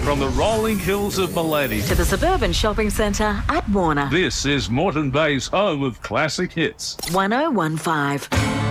From the rolling hills of Malady to the suburban shopping centre at Warner. This is Moreton Bay's home of classic hits. 1015.